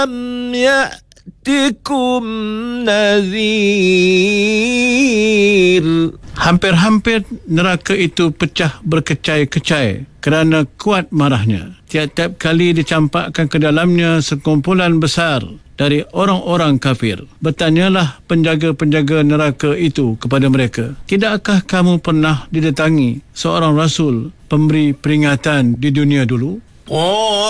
يأتكم نذير. Hampir-hampir neraka itu pecah berkecai-kecai kerana kuat marahnya. Tiap-tiap kali dicampakkan ke dalamnya sekumpulan besar dari orang-orang kafir. Bertanyalah penjaga-penjaga neraka itu kepada mereka, tidakkah kamu pernah didatangi seorang rasul pemberi peringatan di dunia dulu?